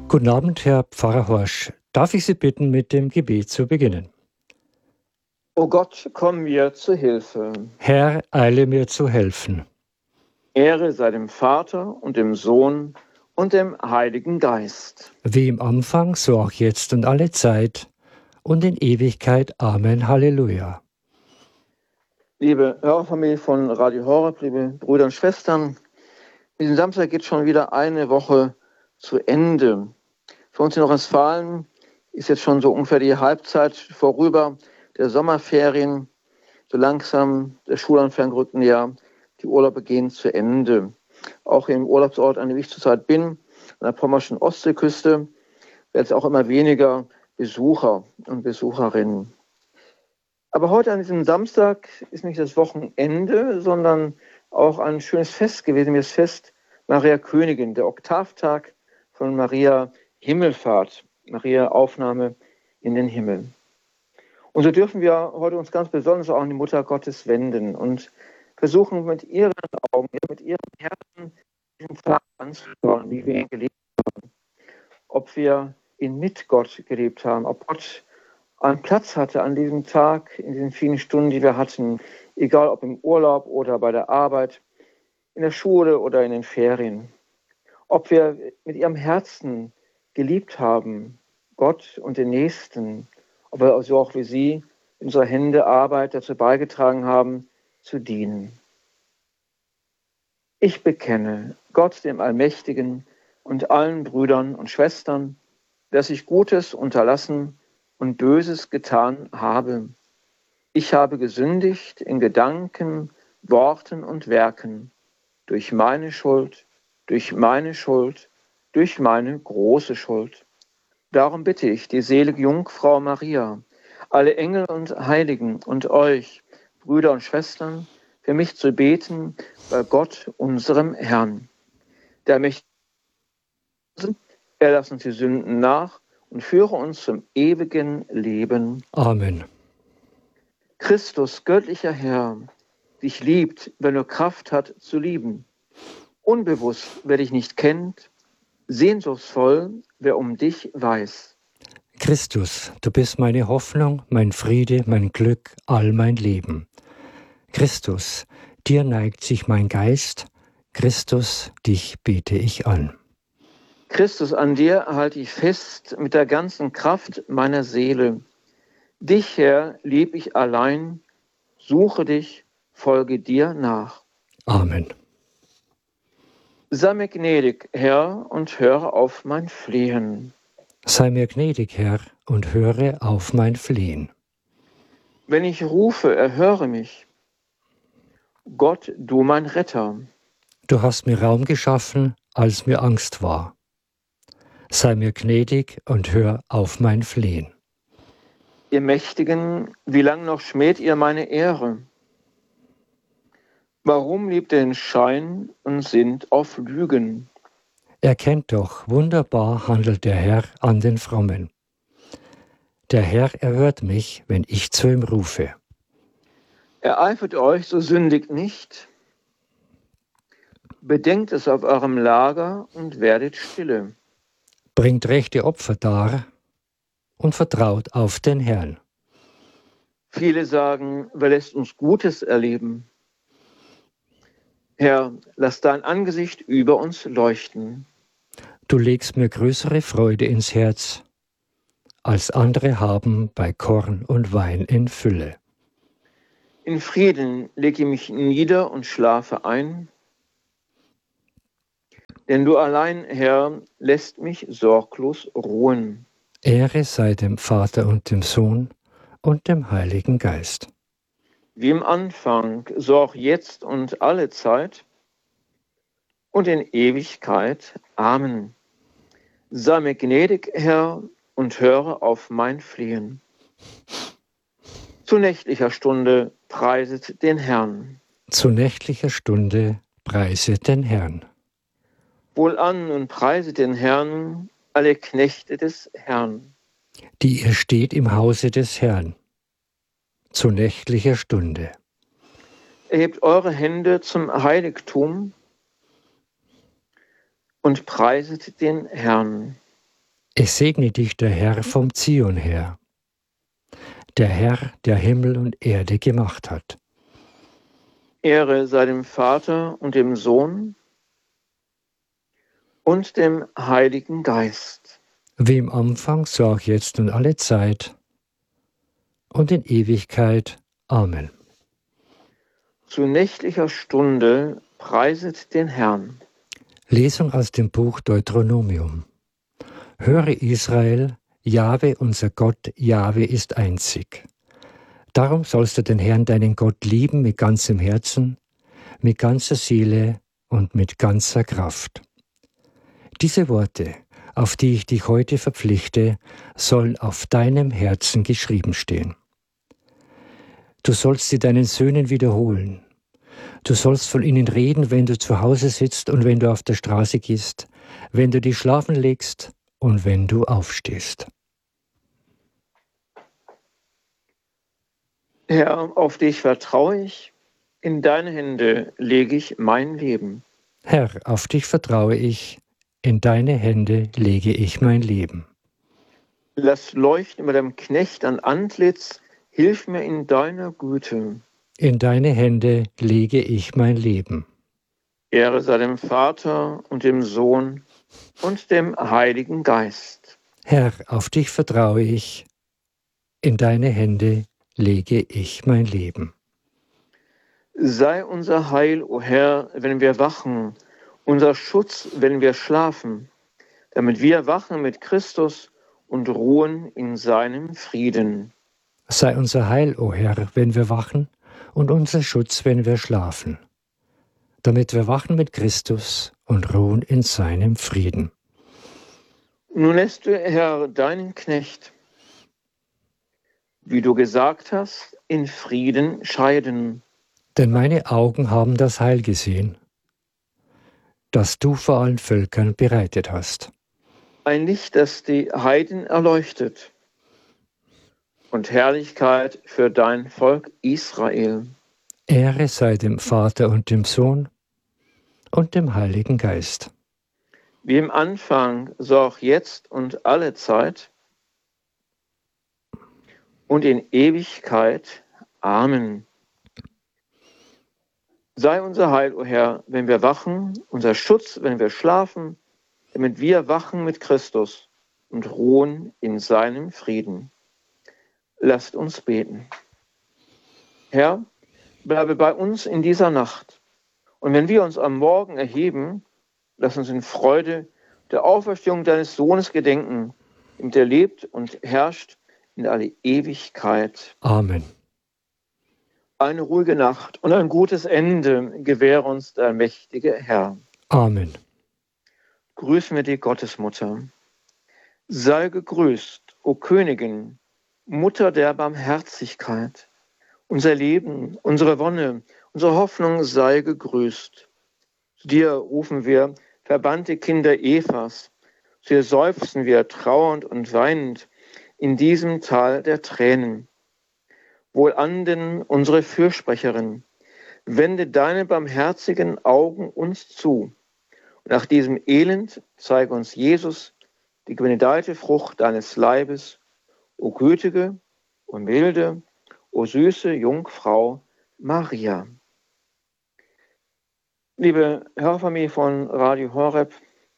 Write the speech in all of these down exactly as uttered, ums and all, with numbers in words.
Guten Abend, Herr Pfarrer Horsch. Darf ich Sie bitten, mit dem Gebet zu beginnen? O Gott, komm mir zu Hilfe. Herr, eile mir zu helfen. Ehre sei dem Vater und dem Sohn und dem Heiligen Geist. Wie im Anfang, so auch jetzt und alle Zeit und in Ewigkeit. Amen. Halleluja. Liebe Hörerfamilie von Radio Horeb, liebe Brüder und Schwestern, diesen Samstag geht schon wieder eine Woche zu Ende. Für uns in Nordrhein-Westfalen ist jetzt schon so ungefähr die Halbzeit vorüber der Sommerferien. So langsam, der Schulanfang rückt näher, die Urlaube gehen zu Ende. Auch im Urlaubsort, an dem ich zurzeit bin, an der pommerschen Ostseeküste, wird es auch immer weniger Besucher und Besucherinnen. Aber heute an diesem Samstag ist nicht das Wochenende, sondern auch ein schönes Fest gewesen, das Fest Maria Königin, der Oktavtag von Maria Himmelfahrt, Maria Aufnahme in den Himmel. Und so dürfen wir heute uns ganz besonders auch an die Mutter Gottes wenden und versuchen mit ihren Augen, mit ihrem Herzen diesen Tag anzuschauen, wie wir ihn gelebt haben. Ob wir ihn mit Gott gelebt haben, ob Gott einen Platz hatte an diesem Tag, in diesen vielen Stunden, die wir hatten, egal ob im Urlaub oder bei der Arbeit, in der Schule oder in den Ferien. Ob wir mit ihrem Herzen geliebt haben, Gott und den Nächsten, ob wir so auch wie sie in unserer Hände Arbeit dazu beigetragen haben, zu dienen. Ich bekenne Gott, dem Allmächtigen, und allen Brüdern und Schwestern, dass ich Gutes unterlassen und Böses getan habe. Ich habe gesündigt in Gedanken, Worten und Werken, durch meine Schuld, durch meine Schuld, durch meine große Schuld. Darum bitte ich die selige Jungfrau Maria, alle Engel und Heiligen und euch, Brüder und Schwestern, für mich zu beten bei Gott, unserem Herrn. Der mich er lass uns die Sünden nach und führe uns zum ewigen Leben. Amen. Christus, göttlicher Herr, dich liebt, wer nur Kraft hat zu lieben. Unbewusst, wer dich nicht kennt, sehnsuchtsvoll, wer um dich weiß. Christus, du bist meine Hoffnung, mein Friede, mein Glück, all mein Leben. Christus, dir neigt sich mein Geist. Christus, dich bete ich an. Christus, an dir halte ich fest mit der ganzen Kraft meiner Seele. Dich, Herr, lieb ich allein, suche dich, folge dir nach. Amen. Sei mir gnädig, Herr, und höre auf mein Flehen. Sei mir gnädig, Herr, und höre auf mein Flehen. Wenn ich rufe, erhöre mich. Gott, du mein Retter. Du hast mir Raum geschaffen, als mir Angst war. Sei mir gnädig und hör auf mein Flehen. Ihr Mächtigen, wie lang noch schmäht ihr meine Ehre? Warum liebt ihr den Schein und sinnt auf Lügen? Erkennt doch, wunderbar handelt der Herr an den Frommen. Der Herr erhört mich, wenn ich zu ihm rufe. Ereifert euch, so sündigt nicht. Bedenkt es auf eurem Lager und werdet stille. Bringt rechte Opfer dar und vertraut auf den Herrn. Viele sagen, wer lässt uns Gutes erleben? Herr, lass dein Angesicht über uns leuchten. Du legst mir größere Freude ins Herz, als andere haben bei Korn und Wein in Fülle. In Frieden lege ich mich nieder und schlafe ein, denn du allein, Herr, lässt mich sorglos ruhen. Ehre sei dem Vater und dem Sohn und dem Heiligen Geist. Wie im Anfang, so auch jetzt und alle Zeit und in Ewigkeit. Amen. Sei mir gnädig, Herr, und höre auf mein Flehen. Zu nächtlicher Stunde preiset den Herrn. Zu nächtlicher Stunde preiset den Herrn. Wohlan und preiset den Herrn, alle Knechte des Herrn. Die ihr steht im Hause des Herrn. Zu nächtlicher Stunde. Erhebt eure Hände zum Heiligtum und preiset den Herrn. Es segne dich der Herr vom Zion her, der Herr, der Himmel und Erde gemacht hat. Ehre sei dem Vater und dem Sohn und dem Heiligen Geist. Wie im Anfang, so auch jetzt und alle Zeit und in Ewigkeit. Amen. Zu nächtlicher Stunde preiset den Herrn. Lesung aus dem Buch Deuteronomium. Höre Israel, Jahwe, unser Gott, Jahwe ist einzig. Darum sollst du den Herrn, deinen Gott, lieben mit ganzem Herzen, mit ganzer Seele und mit ganzer Kraft. Diese Worte, auf die ich dich heute verpflichte, sollen auf deinem Herzen geschrieben stehen. Du sollst sie deinen Söhnen wiederholen. Du sollst von ihnen reden, wenn du zu Hause sitzt und wenn du auf der Straße gehst, wenn du dich schlafen legst und wenn du aufstehst. Herr, auf dich vertraue ich, in deine Hände lege ich mein Leben. Herr, auf dich vertraue ich, in deine Hände lege ich mein Leben. Lass leuchten über deinem Knecht ein Antlitz, hilf mir in deiner Güte. In deine Hände lege ich mein Leben. Ehre sei dem Vater und dem Sohn und dem Heiligen Geist. Herr, auf dich vertraue ich, in deine Hände lege ich mein Leben. Sei unser Heil, o Herr, wenn wir wachen, unser Schutz, wenn wir schlafen, damit wir wachen mit Christus und ruhen in seinem Frieden. Sei unser Heil, o Herr, wenn wir wachen, und unser Schutz, wenn wir schlafen, damit wir wachen mit Christus und ruhen in seinem Frieden. Nun lässt du, Herr, deinen Knecht, wie du gesagt hast, in Frieden scheiden. Denn meine Augen haben das Heil gesehen, das du vor allen Völkern bereitet hast. Ein Licht, das die Heiden erleuchtet, und Herrlichkeit für dein Volk Israel. Ehre sei dem Vater und dem Sohn und dem Heiligen Geist. Wie im Anfang, so auch jetzt und alle Zeit und in Ewigkeit. Amen. Sei unser Heil, o Herr, wenn wir wachen, unser Schutz, wenn wir schlafen, damit wir wachen mit Christus und ruhen in seinem Frieden. Lasst uns beten. Herr, bleibe bei uns in dieser Nacht. Und wenn wir uns am Morgen erheben, lass uns in Freude der Auferstehung deines Sohnes gedenken, der lebt und herrscht in alle Ewigkeit. Amen. Eine ruhige Nacht und ein gutes Ende gewähre uns der mächtige Herr. Amen. Grüßen wir die Gottesmutter. Sei gegrüßt, o Königin, Mutter der Barmherzigkeit. Unser Leben, unsere Wonne, unsere Hoffnung sei gegrüßt. Zu dir rufen wir, verbannte Kinder Evas. Zu dir seufzen wir, trauernd und weinend, in diesem Tal der Tränen. Wohlanden, unsere Fürsprecherin, wende deine barmherzigen Augen uns zu. Und nach diesem Elend zeige uns Jesus, die gebenedeite Frucht deines Leibes, o gütige, o milde, o süße Jungfrau Maria. Liebe Hörfamilie von Radio Horeb,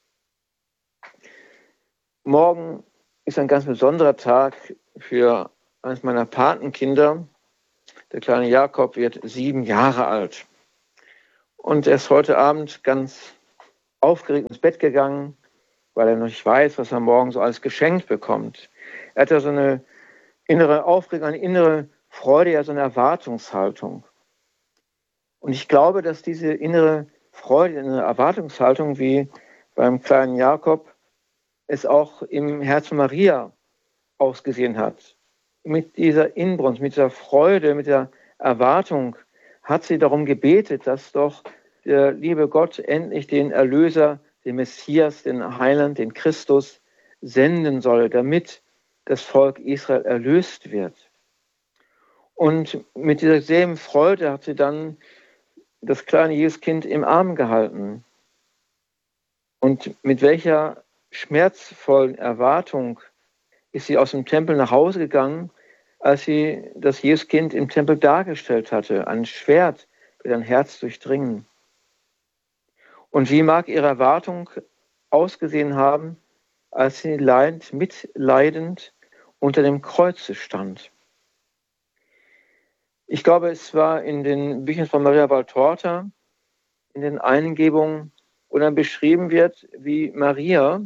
morgen ist ein ganz besonderer Tag für eines meiner Patenkinder. Der kleine Jakob wird sieben Jahre alt. Und er ist heute Abend ganz aufgeregt ins Bett gegangen, weil er noch nicht weiß, was er morgen so alles geschenkt bekommt. Er hat ja so eine innere Aufregung, eine innere Freude, ja so eine Erwartungshaltung. Und ich glaube, dass diese innere Freude, innere Erwartungshaltung, wie beim kleinen Jakob, es auch im Herzen Maria ausgesehen hat. Mit dieser Inbrunst, mit dieser Freude, mit der Erwartung hat sie darum gebetet, dass doch der liebe Gott endlich den Erlöser, den Messias, den Heiland, den Christus senden soll, damit das Volk Israel erlöst wird. Und mit dieser selben Freude hat sie dann das kleine Jesuskind im Arm gehalten. Und mit welcher schmerzvollen Erwartung ist sie aus dem Tempel nach Hause gegangen, als sie das Jesuskind im Tempel dargestellt hatte. Ein Schwert wird ein Herz durchdringen. Und wie mag ihre Erwartung ausgesehen haben, als sie leidend, mitleidend unter dem Kreuze stand? Ich glaube, es war in den Büchern von Maria Valtorta, in den Eingebungen, wo dann beschrieben wird, wie Maria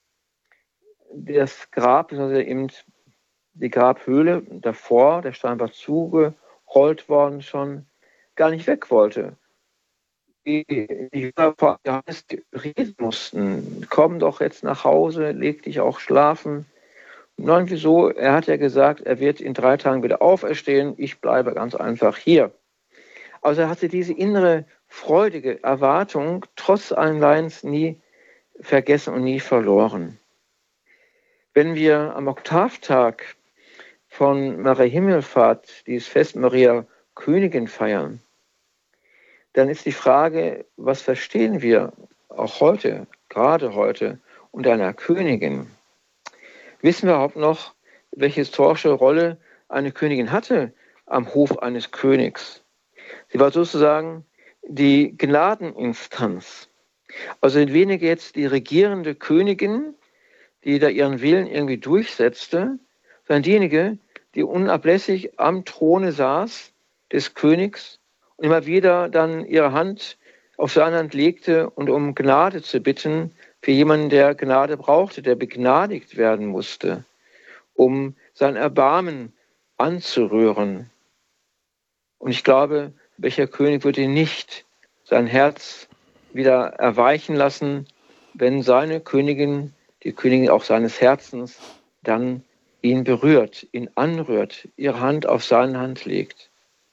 das Grab, also eben die Grabhöhle davor, der Stein war zugerollt worden schon, gar nicht weg wollte. Die Jünger vor Johannes reden mussten, komm doch jetzt nach Hause, leg dich auch schlafen. Nein, wieso? Er hat ja gesagt, er wird in drei Tagen wieder auferstehen, ich bleibe ganz einfach hier. Also er hatte diese innere freudige Erwartung trotz allen Leidens nie vergessen und nie verloren. Wenn wir am Oktavtag von Maria Himmelfahrt dieses Fest Maria Königin feiern, dann ist die Frage, was verstehen wir auch heute, gerade heute, unter einer Königin? Wissen wir überhaupt noch, welche historische Rolle eine Königin hatte am Hof eines Königs? Sie war sozusagen die Gnadeninstanz. Also weniger jetzt die regierende Königin, die da ihren Willen irgendwie durchsetzte, sondern diejenige, die unablässig am Throne saß des Königs und immer wieder dann ihre Hand auf seine Hand legte und um Gnade zu bitten für jemanden, der Gnade brauchte, der begnadigt werden musste, um sein Erbarmen anzurühren. Und ich glaube, welcher König würde nicht sein Herz wieder erweichen lassen, wenn seine Königin, die Königin auch seines Herzens, dann ihn berührt, ihn anrührt, ihre Hand auf seine Hand legt.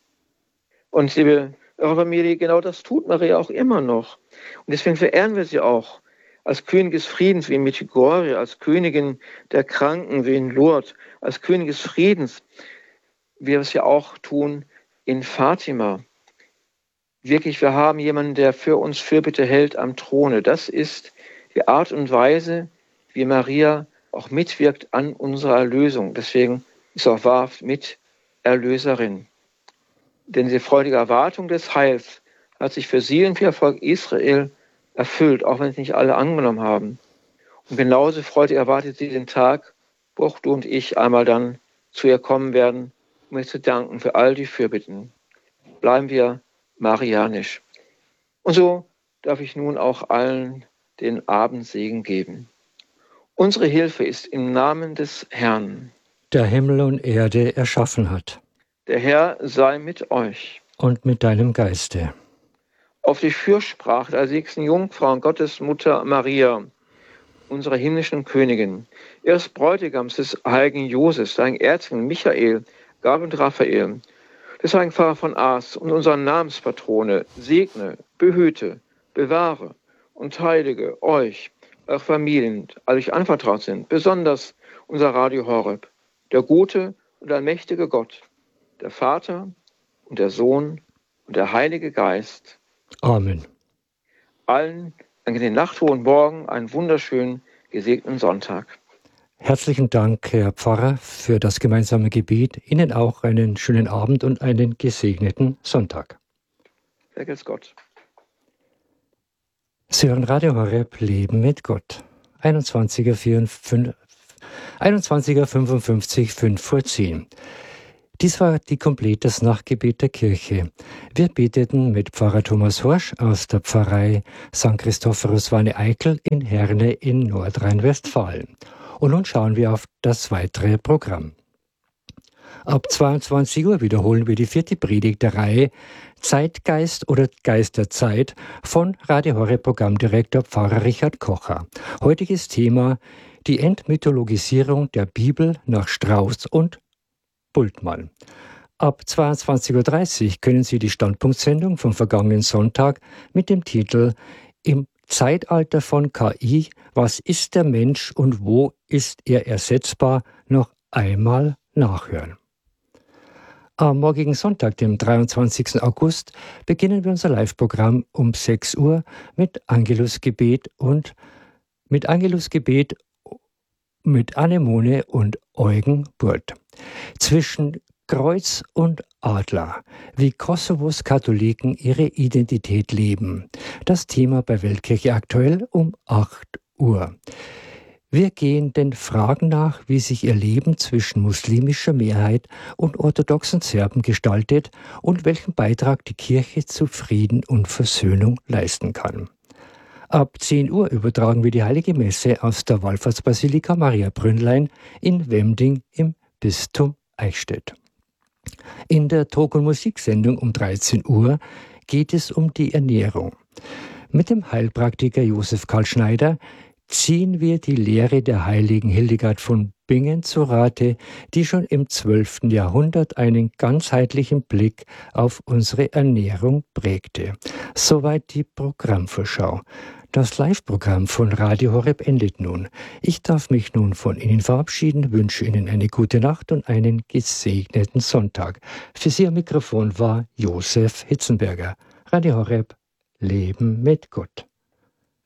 Und liebe Familie, genau das tut Maria auch immer noch. Und deswegen verehren wir sie auch als Königin des Friedens wie in Medjugorje, als Königin der Kranken wie in Lourdes, als Königin des Friedens, wie wir es ja auch tun in Fatima. Wirklich, wir haben jemanden, der für uns Fürbitte hält am Throne. Das ist die Art und Weise, wie Maria auch mitwirkt an unserer Erlösung. Deswegen ist auch wahr Miterlöserin. Denn diese freudige Erwartung des Heils hat sich für sie und für das Volk Israel erfüllt, auch wenn es nicht alle angenommen haben. Und genauso freudig erwartet sie den Tag, wo auch du und ich einmal dann zu ihr kommen werden, um ihr zu danken für all die Fürbitten. Bleiben wir marianisch. Und so darf ich nun auch allen den Abendsegen geben. Unsere Hilfe ist im Namen des Herrn, der Himmel und Erde erschaffen hat. Der Herr sei mit euch. Und mit deinem Geiste. Auf die Fürsprache der seligsten Jungfrau und Gottesmutter Maria, unserer himmlischen Königin, ihres Bräutigams, des heiligen Josef, des heiligen Erzengel Michael, Gabriel und Raphael, des heiligen Pfarrer von Ars und unserer Namenspatrone, segne, behüte, bewahre und heilige euch, eure Familien, alle euch anvertraut sind, besonders unser Radio Horeb, der gute und allmächtige Gott, der Vater und der Sohn und der Heilige Geist. Amen. Allen danke den nachthohen Morgen, einen wunderschönen, gesegneten Sonntag. Herzlichen Dank, Herr Pfarrer, für das gemeinsame Gebet. Ihnen auch einen schönen Abend und einen gesegneten Sonntag. Vergelt's Gott. Sie hören Radio Horeb, Leben mit Gott. einundzwanzig Uhr fünfundfünfzig, fünf vor zehn. Dies war die Komplett, das Nachtgebet der Kirche. Wir beteten mit Pfarrer Thomas Horsch aus der Pfarrei Sankt Christophorus Wanne-Eickel in Herne in Nordrhein-Westfalen. Und nun schauen wir auf das weitere Programm. Ab zweiundzwanzig Uhr wiederholen wir die vierte Predigt der Reihe Zeitgeist oder Geist der Zeit von Radio Horeb Programmdirektor Pfarrer Richard Kocher. Heutiges Thema: die Entmythologisierung der Bibel nach Strauß und Bultmann. Ab zweiundzwanzig Uhr dreißig können Sie die Standpunktsendung vom vergangenen Sonntag mit dem Titel Im Zeitalter von K I, was ist der Mensch und wo ist er ersetzbar, noch einmal nachhören. Am morgigen Sonntag, dem dreiundzwanzigsten August, beginnen wir unser Live-Programm um sechs Uhr mit Angelusgebet und mit Angelusgebet mit Anemone und Eugen Burt. Zwischen Kreuz und Adler, wie Kosovos Katholiken ihre Identität leben. Das Thema bei Weltkirche aktuell um acht Uhr. Wir gehen den Fragen nach, wie sich ihr Leben zwischen muslimischer Mehrheit und orthodoxen Serben gestaltet und welchen Beitrag die Kirche zu Frieden und Versöhnung leisten kann. Ab zehn Uhr übertragen wir die Heilige Messe aus der Wallfahrtsbasilika Maria Brünnlein in Wemding im Bistum Eichstätt. In der Talk- und Musiksendung um dreizehn Uhr geht es um die Ernährung. Mit dem Heilpraktiker Josef Karl Schneider ziehen wir die Lehre der heiligen Hildegard von Bingen zu Rate, die schon im zwölften Jahrhundert einen ganzheitlichen Blick auf unsere Ernährung prägte. Soweit die Programmvorschau. Das Live-Programm von Radio Horeb endet nun. Ich darf mich nun von Ihnen verabschieden, wünsche Ihnen eine gute Nacht und einen gesegneten Sonntag. Für Sie am Mikrofon war Josef Hitzenberger. Radio Horeb, Leben mit Gott.